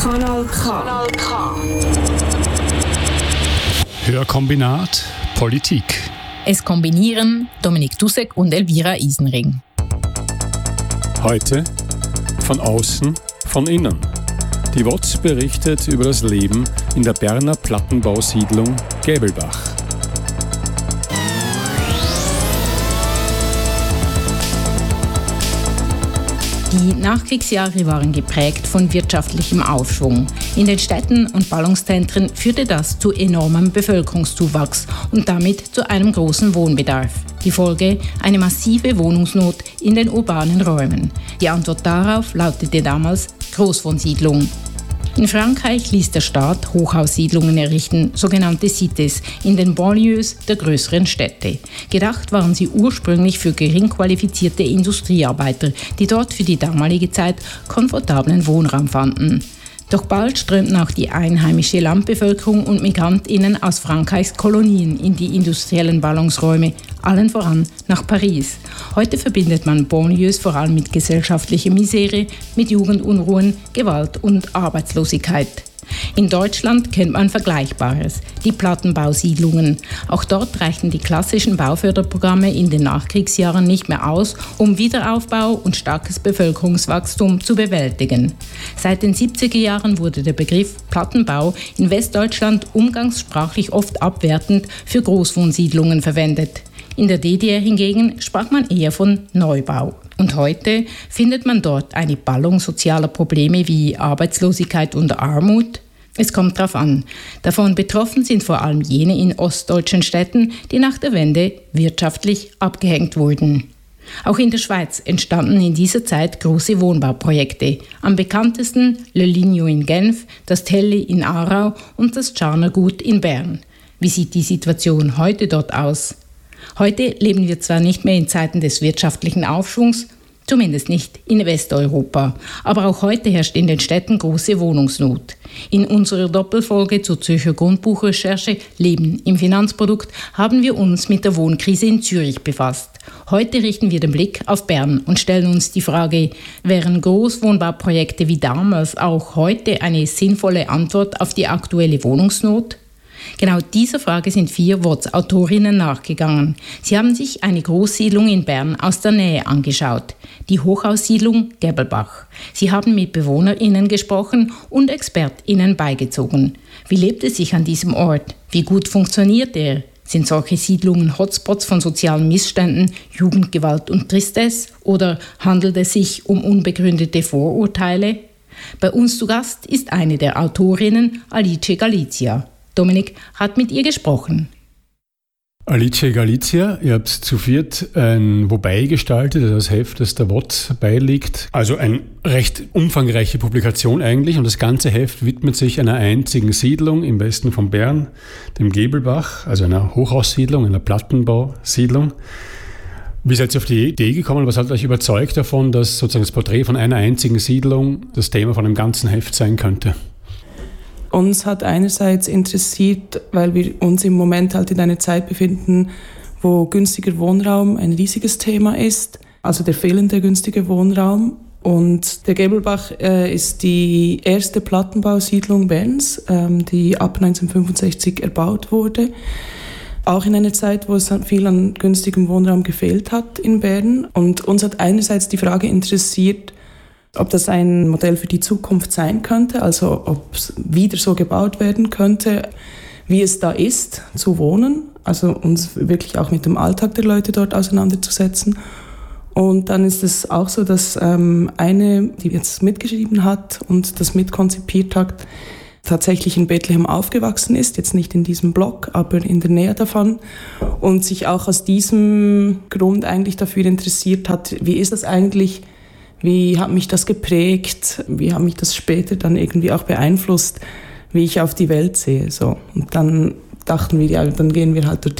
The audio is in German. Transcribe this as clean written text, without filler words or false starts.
Kanal K. Hörkombinat Politik. Es kombinieren Dominik Dussek und Elvira Isenring. Heute von außen, von innen. Die WOZ berichtet über das Leben in der Berner Plattenbausiedlung Gäbelbach. Die Nachkriegsjahre waren geprägt von wirtschaftlichem Aufschwung. In den Städten und Ballungszentren führte das zu enormem Bevölkerungszuwachs und damit zu einem großen Wohnbedarf. Die Folge: eine massive Wohnungsnot in den urbanen Räumen. Die Antwort darauf lautete damals Großwohnsiedlung. In Frankreich ließ der Staat Hochhaussiedlungen errichten, sogenannte Cités, in den Banlieues der größeren Städte. Gedacht waren sie ursprünglich für gering qualifizierte Industriearbeiter, die dort für die damalige Zeit komfortablen Wohnraum fanden. Doch bald strömten auch die einheimische Landbevölkerung und MigrantInnen aus Frankreichs Kolonien in die industriellen Ballungsräume, allen voran nach Paris. Heute verbindet man Banlieues vor allem mit gesellschaftlicher Misere, mit Jugendunruhen, Gewalt und Arbeitslosigkeit. In Deutschland kennt man Vergleichbares, die Plattenbausiedlungen. Auch dort reichten die klassischen Bauförderprogramme in den Nachkriegsjahren nicht mehr aus, um Wiederaufbau und starkes Bevölkerungswachstum zu bewältigen. Seit den 70er Jahren wurde der Begriff Plattenbau in Westdeutschland umgangssprachlich oft abwertend für Großwohnsiedlungen verwendet. In der DDR hingegen sprach man eher von Neubau. Und heute findet man dort eine Ballung sozialer Probleme wie Arbeitslosigkeit und Armut. Es kommt drauf an. Davon betroffen sind vor allem jene in ostdeutschen Städten, die nach der Wende wirtschaftlich abgehängt wurden. Auch in der Schweiz entstanden in dieser Zeit große Wohnbauprojekte. Am bekanntesten Le Ligno in Genf, das Telli in Aarau und das Tschanergut in Bern. Wie sieht die Situation heute dort aus? Heute leben wir zwar nicht mehr in Zeiten des wirtschaftlichen Aufschwungs, zumindest nicht in Westeuropa, aber auch heute herrscht in den Städten große Wohnungsnot. In unserer Doppelfolge zur Zürcher Grundbuchrecherche Leben im Finanzprodukt haben wir uns mit der Wohnkrise in Zürich befasst. Heute richten wir den Blick auf Bern und stellen uns die Frage: Wären Großwohnbauprojekte wie damals auch heute eine sinnvolle Antwort auf die aktuelle Wohnungsnot? Genau dieser Frage sind 4 WOZ-Autorinnen nachgegangen. Sie haben sich eine Großsiedlung in Bern aus der Nähe angeschaut, die Hochhaussiedlung Gäbelbach. Sie haben mit BewohnerInnen gesprochen und ExpertInnen beigezogen. Wie lebt es sich an diesem Ort? Wie gut funktioniert er? Sind solche Siedlungen Hotspots von sozialen Missständen, Jugendgewalt und Tristesse? Oder handelt es sich um unbegründete Vorurteile? Bei uns zu Gast ist eine der Autorinnen, Alice Galizia. Dominik hat mit ihr gesprochen. Alice Galizia, ihr habt zu viert ein Wobei gestaltet, das Heft, das der WOZ beiliegt. Also eine recht umfangreiche Publikation eigentlich, und das ganze Heft widmet sich einer einzigen Siedlung im Westen von Bern, dem Gäbelbach, also einer Hochhaussiedlung, einer Plattenbausiedlung. Wie seid ihr auf die Idee gekommen? Was hat euch überzeugt davon, dass sozusagen das Porträt von einer einzigen Siedlung das Thema von einem ganzen Heft sein könnte? Uns hat einerseits interessiert, weil wir uns im Moment halt in einer Zeit befinden, wo günstiger Wohnraum ein riesiges Thema ist, also der fehlende günstige Wohnraum. Und der Gäbelbach ist die erste Plattenbausiedlung Berns, die ab 1965 erbaut wurde. Auch in einer Zeit, wo es viel an günstigem Wohnraum gefehlt hat in Bern. Und uns hat einerseits die Frage interessiert, ob das ein Modell für die Zukunft sein könnte, also ob es wieder so gebaut werden könnte, wie es da ist, zu wohnen, also uns wirklich auch mit dem Alltag der Leute dort auseinanderzusetzen. Und dann ist es auch so, dass eine, die jetzt mitgeschrieben hat und das mitkonzipiert hat, tatsächlich in Bethlehem aufgewachsen ist, jetzt nicht in diesem Block, aber in der Nähe davon, und sich auch aus diesem Grund eigentlich dafür interessiert hat, wie ist das eigentlich. Wie hat mich das geprägt? Wie hat mich das später dann irgendwie auch beeinflusst, wie ich auf die Welt sehe? So. Und dann dachten wir, ja, dann gehen wir halt